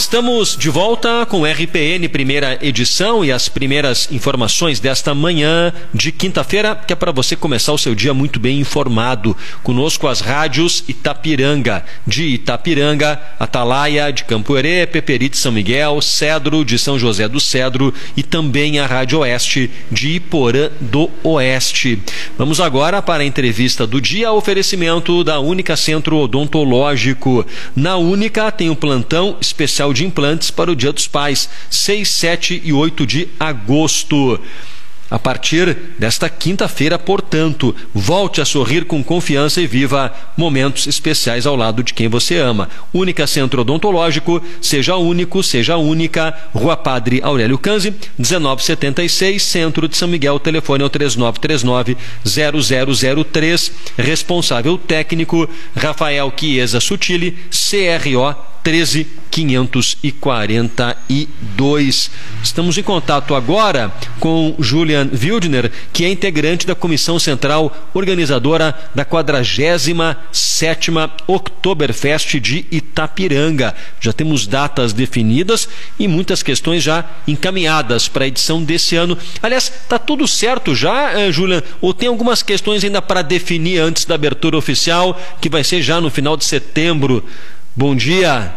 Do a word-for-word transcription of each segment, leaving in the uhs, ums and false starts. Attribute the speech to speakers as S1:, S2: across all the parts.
S1: Estamos de volta com o R P N primeira edição e as primeiras informações desta manhã de quinta-feira, que é para você começar o seu dia muito bem informado. Conosco as rádios Itapiranga, de Itapiranga, Atalaia, de Campo Herê, Peperi de São Miguel, Cedro de São José do Cedro e também a Rádio Oeste de Iporã do Oeste. Vamos agora para a entrevista do dia, oferecimento da Única Centro Odontológico. Na Única tem um plantão especial de implantes para o Dia dos Pais, seis, sete e oito de agosto. A partir desta quinta-feira, portanto, volte a sorrir com confiança e viva momentos especiais ao lado de quem você ama. Única Centro Odontológico, seja único, seja única, Rua Padre Aurélio Canzi, dezenove setenta e seis, Centro de São Miguel, telefone é o três nove três nove, zero zero zero três, responsável técnico, Rafael Chiesa Sutili, C R O treze quinhentos e quarenta e dois. Estamos em contato agora com Julian Wildner, que é integrante da Comissão Central Organizadora da quadragésima sétima Oktoberfest de Itapiranga. Já temos datas definidas e muitas questões já encaminhadas para a edição desse ano. Aliás, está tudo certo já, eh, Julian? Ou tem algumas questões ainda para definir antes da abertura oficial, que vai ser já no final de setembro? Bom dia.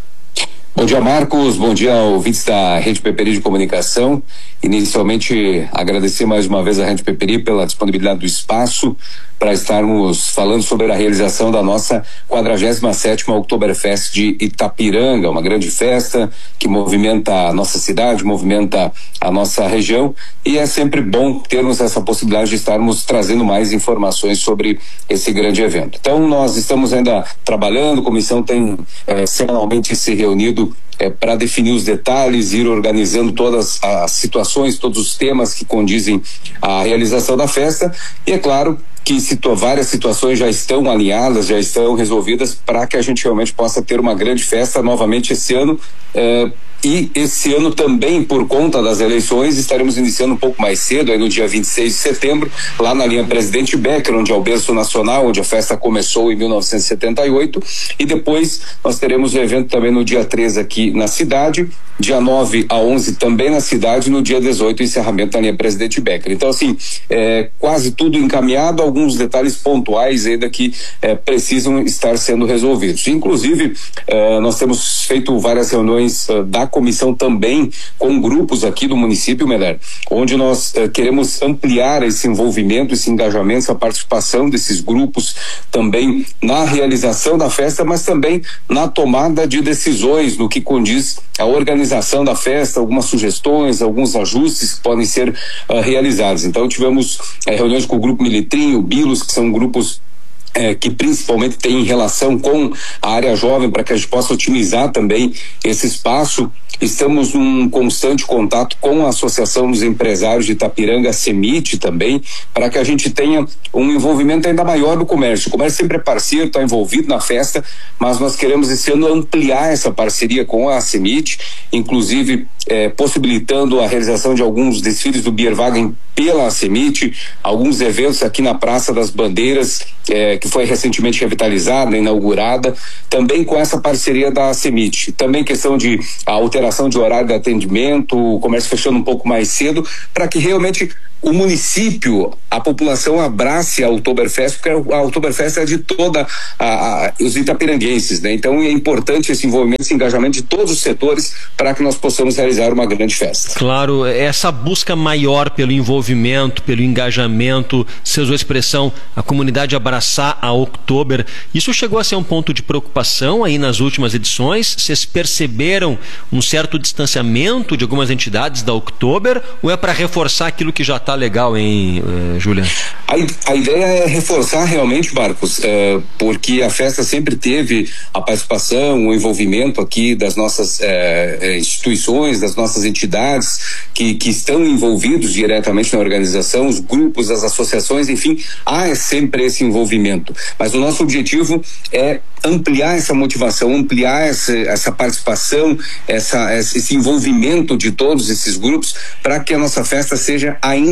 S2: Bom dia, Marcos. Bom dia, ouvintes da Rede Peperi de Comunicação. Inicialmente, agradecer mais uma vez à Rede Peperi pela disponibilidade do espaço para estarmos falando sobre a realização da nossa quadragésima sétima Oktoberfest de Itapiranga, uma grande festa que movimenta a nossa cidade, movimenta a nossa região, e é sempre bom termos essa possibilidade de estarmos trazendo mais informações sobre esse grande evento. Então, nós estamos ainda trabalhando, a comissão tem eh, semanalmente se reunido É, para definir os detalhes, ir organizando todas as situações, todos os temas que condizem à realização da festa, e é claro que situa, várias situações já estão alinhadas, já estão resolvidas para que a gente realmente possa ter uma grande festa novamente esse ano. É, e esse ano também, por conta das eleições, estaremos iniciando um pouco mais cedo, aí no dia vinte e seis de setembro, lá na linha Presidente Becker, onde é o berço nacional, onde a festa começou em mil novecentos e setenta e oito, e depois nós teremos o evento também no dia treze aqui na cidade, dia nove a onze também na cidade, no dia dezoito o encerramento na linha Presidente Becker. Então, assim, é, quase tudo encaminhado, alguns detalhes pontuais ainda que é, precisam estar sendo resolvidos. Inclusive, é, nós temos feito várias reuniões é, da comissão também com grupos aqui do município, Meller, onde nós eh, queremos ampliar esse envolvimento, esse engajamento, essa participação desses grupos também na realização da festa, mas também na tomada de decisões no que condiz à organização da festa, algumas sugestões, alguns ajustes que podem ser uh, realizados. Então tivemos eh, reuniões com o grupo Militrinho, Bilos, que são grupos É, que principalmente tem relação com a área jovem, para que a gente possa otimizar também esse espaço. Estamos num constante contato com a Associação dos Empresários de Itapiranga, a CEMIT também, para que a gente tenha um envolvimento ainda maior do comércio. O comércio sempre é parceiro, está envolvido na festa, mas nós queremos esse ano ampliar essa parceria com a CEMIT, inclusive é, possibilitando a realização de alguns desfiles do Bierwagen pela CEMIT, alguns eventos aqui na Praça das Bandeiras, é, que foi recentemente revitalizada, inaugurada, também com essa parceria da CEMIT. Também questão de alteração de horário de atendimento, o comércio fechando um pouco mais cedo, para que realmente o município, a população abrace a Oktoberfest, porque a Oktoberfest é de toda a, a, os itapiranguenses, né? Então é importante esse envolvimento, esse engajamento de todos os setores para que nós possamos realizar uma grande festa.
S1: Claro, essa busca maior pelo envolvimento, pelo engajamento, você usou a expressão, a comunidade abraçar a Oktober, isso chegou a ser um ponto de preocupação aí nas últimas edições? Vocês perceberam um certo distanciamento de algumas entidades da Oktober, ou é para reforçar aquilo que já está legal, hein, uh, Julian?
S2: A, a ideia é reforçar realmente, Marcos, uh, porque a festa sempre teve a participação, o envolvimento aqui das nossas uh, instituições, das nossas entidades que, que estão envolvidos diretamente na organização, os grupos, as associações, enfim, há sempre esse envolvimento. Mas o nosso objetivo é ampliar essa motivação, ampliar essa, essa participação, essa, esse envolvimento de todos esses grupos, para que a nossa festa seja ainda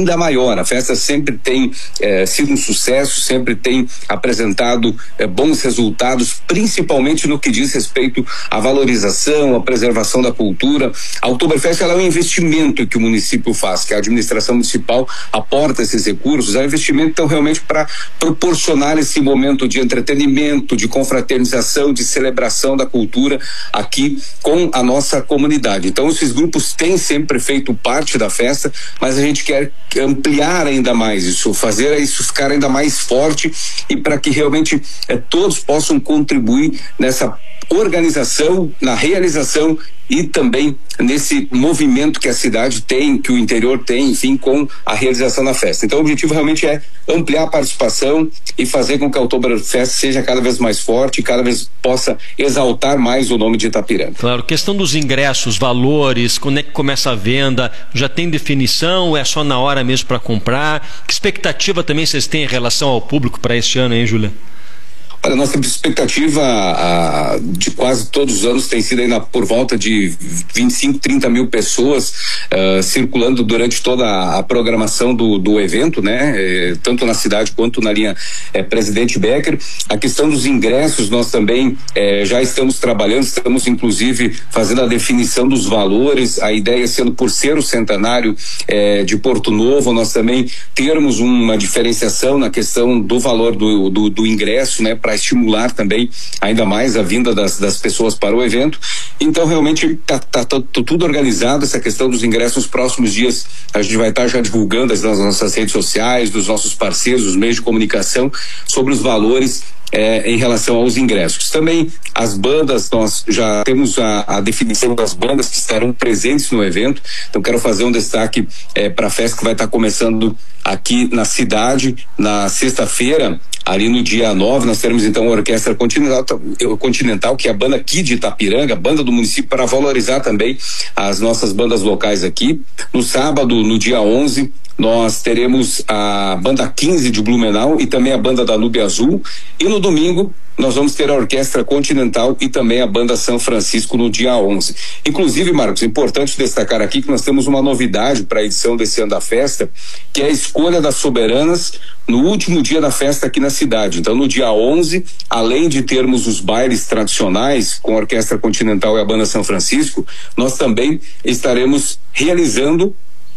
S2: ainda maior. A festa sempre tem eh, sido um sucesso, sempre tem apresentado eh, bons resultados, principalmente no que diz respeito à valorização, à preservação da cultura. A Oktoberfest ela é um investimento que o município faz, que a administração municipal aporta esses recursos, é um investimento então realmente para proporcionar esse momento de entretenimento, de confraternização, de celebração da cultura aqui com a nossa comunidade. Então esses grupos têm sempre feito parte da festa, mas a gente quer ampliar ainda mais isso, fazer isso ficar ainda mais forte e para que realmente eh, todos possam contribuir nessa organização, na realização e também nesse movimento que a cidade tem, que o interior tem, enfim, com a realização da festa. Então o objetivo realmente é ampliar a participação e fazer com que a Oktoberfest seja cada vez mais forte e cada vez possa exaltar mais o nome de Itapiranga.
S1: Claro, questão dos ingressos, valores, quando é que começa a venda, já tem definição ou é só na hora mesmo para comprar? Que expectativa também vocês têm em relação ao público para este ano, hein, Júlia?
S2: Olha, nossa expectativa a, de quase todos os anos tem sido ainda por volta de vinte e cinco, trinta mil pessoas uh, circulando durante toda a, a programação do, do evento, né? Eh, tanto na cidade quanto na linha eh, Presidente Becker. A questão dos ingressos nós também eh, já estamos trabalhando, estamos inclusive fazendo a definição dos valores, a ideia sendo por ser o centenário eh, de Porto Novo, nós também termos uma diferenciação na questão do valor do, do, do ingresso, né? Para estimular também ainda mais a vinda das, das pessoas para o evento. Então realmente tá, tá, tá tudo organizado, essa questão dos ingressos. Nos próximos dias a gente vai estar tá já divulgando nas nossas redes sociais, dos nossos parceiros, dos meios de comunicação, sobre os valores É, em relação aos ingressos. Também as bandas, nós já temos a, a definição das bandas que estarão presentes no evento, então quero fazer um destaque é, para a festa que vai estar tá começando aqui na cidade, na sexta-feira, ali no dia nove, nós teremos então a Orquestra Continental, Continental, que é a banda aqui de Itapiranga, a banda do município, para valorizar também as nossas bandas locais aqui. No sábado, no dia onze, nós teremos a banda quinze de Blumenau e também a banda da Nube Azul, e no domingo nós vamos ter a Orquestra Continental e também a banda São Francisco no dia onze. Inclusive, Marcos, é importante destacar aqui que nós temos uma novidade para a edição desse ano da festa, que é a escolha das soberanas no último dia da festa aqui na cidade. Então, no dia onze, além de termos os bailes tradicionais com a Orquestra Continental e a banda São Francisco, nós também estaremos realizando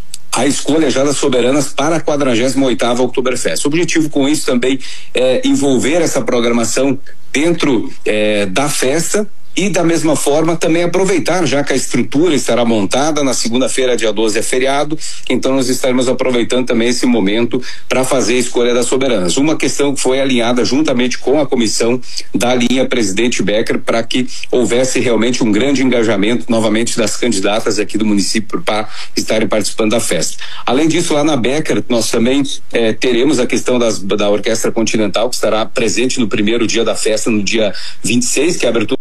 S2: a escolha já das soberanas para a quadragésima oitava Oktoberfest. O objetivo com isso também é envolver essa programação dentro é, da festa e da mesma forma também aproveitar, já que a estrutura estará montada, na segunda-feira, dia doze, é feriado, então nós estaremos aproveitando também esse momento para fazer a escolha das soberanas. Uma questão que foi alinhada juntamente com a comissão da linha Presidente Becker para que houvesse realmente um grande engajamento novamente das candidatas aqui do município para estarem participando da festa. Além disso, lá na Becker, nós também eh, teremos a questão das, da Orquestra Continental, que estará presente no primeiro dia da festa, no dia vinte e seis, que é a abertura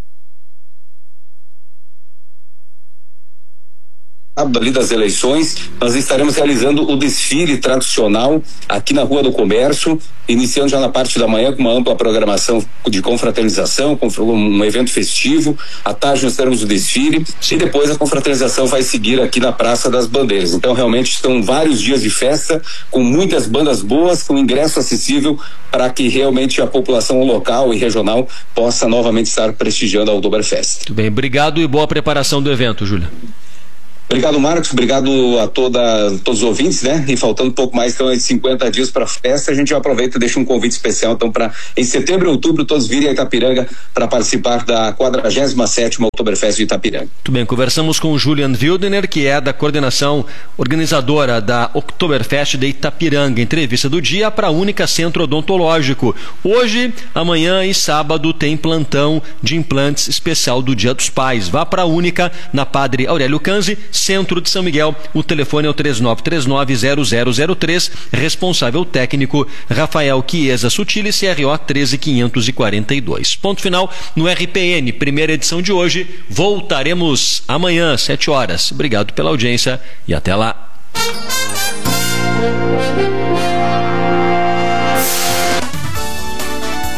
S2: ali das eleições. Nós estaremos realizando o desfile tradicional aqui na Rua do Comércio, iniciando já na parte da manhã com uma ampla programação de confraternização, com um evento festivo. À tarde nós teremos o desfile e depois a confraternização vai seguir aqui na Praça das Bandeiras. Então realmente são vários dias de festa com muitas bandas boas, com ingresso acessível para que realmente a população local e regional possa novamente estar prestigiando a Oktoberfest.
S1: Muito bem, obrigado e boa preparação do evento, Júlia.
S2: Obrigado, Marcos, obrigado a toda, todos os ouvintes, né? E faltando um pouco mais, então, de cinquenta dias para a festa, a gente aproveita e deixa um convite especial, então, para em setembro e outubro todos virem a Itapiranga para participar da quadragésima sétima Oktoberfest de Itapiranga.
S1: Muito bem, conversamos com o Julian Wildner, que é da coordenação organizadora da Oktoberfest de Itapiranga. Entrevista do dia para a Única Centro Odontológico. Hoje, amanhã e sábado tem plantão de implantes especial do Dia dos Pais. Vá para a Única, na Padre Aurélio Canzi, Centro de São Miguel. O telefone é o três nove três nove, zero zero zero três. Responsável técnico Rafael Chiesa Sutili, C R O treze quinhentos e quarenta e dois. Ponto final no R P N, primeira edição de hoje. Voltaremos amanhã, sete horas. Obrigado pela audiência e até lá.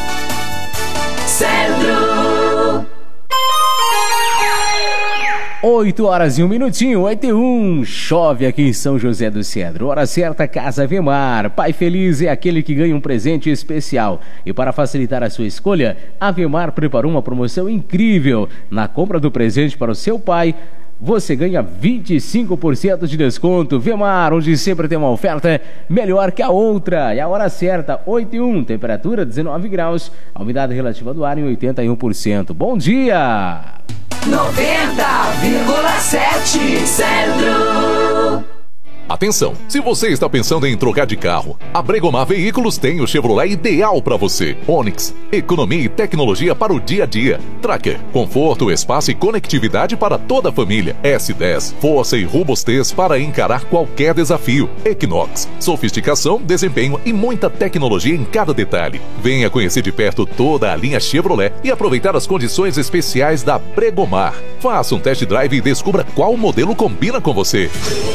S3: Centro. oito horas e um minutinho, oito e um. Chove aqui em São José do Cedro. Hora certa, Casa Avemar. Pai feliz é aquele que ganha um presente especial. E para facilitar a sua escolha, a Avemar preparou uma promoção incrível. Na compra do presente para o seu pai, você ganha vinte e cinco por cento de desconto. Vemar, onde sempre tem uma oferta melhor que a outra. E a hora certa, oito e um, temperatura dezenove graus, a umidade relativa do ar em oitenta e um por cento. Bom dia!
S4: noventa vírgula sete Centro.
S5: Atenção, se você está pensando em trocar de carro, a Bregomar Veículos tem o Chevrolet ideal para você. Onix, economia e tecnologia para o dia a dia. Tracker, conforto, espaço e conectividade para toda a família. S dez, força e robustez para encarar qualquer desafio. Equinox, sofisticação, desempenho e muita tecnologia em cada detalhe. Venha conhecer de perto toda a linha Chevrolet e aproveitar as condições especiais da Bregomar. Faça um test drive e descubra qual modelo combina com você.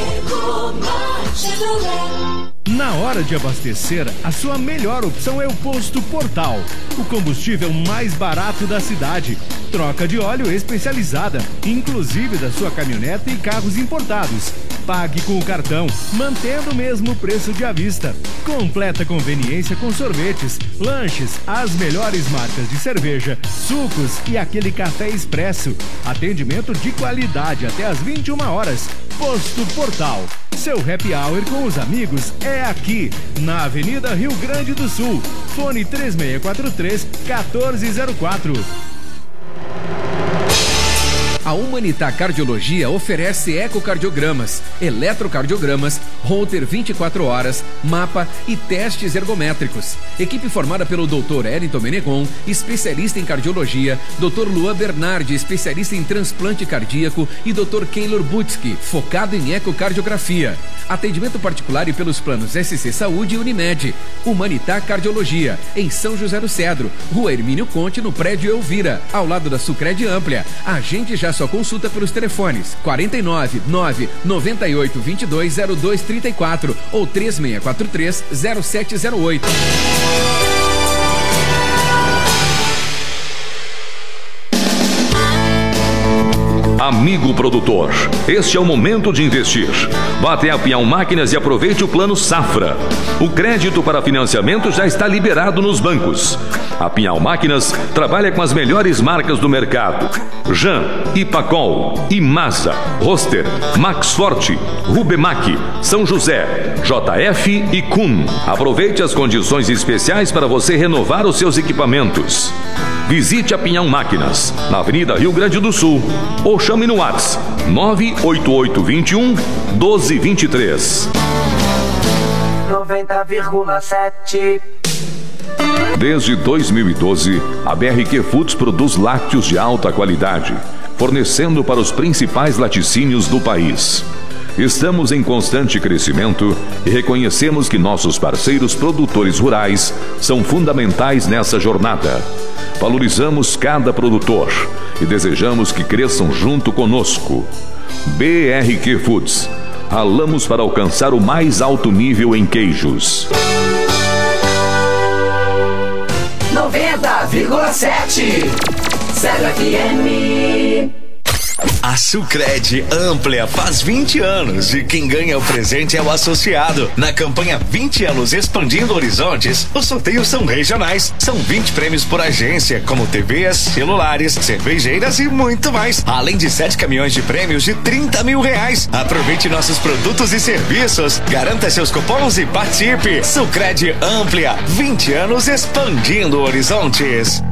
S6: Na hora de abastecer, a sua melhor opção é o Posto Portal, o combustível mais barato da cidade. Troca de óleo especializada, inclusive da sua caminhonete e carros importados. Pague com o cartão, mantendo o mesmo preço de à vista. Completa conveniência com sorvetes, lanches, as melhores marcas de cerveja, sucos e aquele café expresso. Atendimento de qualidade até às vinte e uma horas. Posto Portal. Seu happy hour com os amigos é aqui, na Avenida Rio Grande do Sul. Fone três seis quatro três, um quatro zero quatro.
S7: A Humanitar Cardiologia oferece ecocardiogramas, eletrocardiogramas, holter vinte e quatro horas, mapa e testes ergométricos. Equipe formada pelo doutor Ellington Menegon, especialista em cardiologia, doutor Luan Bernardi, especialista em transplante cardíaco e doutor Keylor Butsky, focado em ecocardiografia. Atendimento particular e pelos planos S C Saúde e Unimed. Humanitar Cardiologia, em São José do Cedro, Rua Hermínio Conte, no prédio Elvira, ao lado da Sucred Amplia. Agende já sua consulta pelos telefones quarenta e nove, nove, noventa e oito, vinte e dois, zero dois, trinta e quatro ou três seis quatro três, zero sete zero oito.
S8: Amigo produtor, este é o momento de investir. Vá até a Pinhal Máquinas e aproveite o plano Safra. O crédito para financiamento já está liberado nos bancos. A Pinhal Máquinas trabalha com as melhores marcas do mercado: Jan, Ipacol, Imasa, Roster, Max Forte, Rubemac, São José, J F e Kuhn. Aproveite as condições especiais para você renovar os seus equipamentos. Visite a Pinhal Máquinas, na Avenida Rio Grande do Sul, ou chame no WhatsApp nove oito oito, dois um, um dois dois três.
S4: noventa vírgula sete.
S8: Desde dois mil e doze, a B R Q Foods produz lácteos de alta qualidade, fornecendo para os principais laticínios do país. Estamos em constante crescimento e reconhecemos que nossos parceiros produtores rurais são fundamentais nessa jornada. Valorizamos cada produtor e desejamos que cresçam junto conosco. B R Q Foods. Ralamos para alcançar o mais alto nível em queijos.
S4: noventa vírgula sete Cedro F M.
S9: A Sucred Amplia faz vinte anos e quem ganha o presente é o associado. Na campanha vinte anos Expandindo Horizontes, os sorteios são regionais. São vinte prêmios por agência, como T Vs, celulares, cervejeiras e muito mais. Além de sete caminhões de prêmios de trinta mil reais. Aproveite nossos produtos e serviços. Garanta seus cupons e participe. Sucred Amplia, vinte anos Expandindo Horizontes.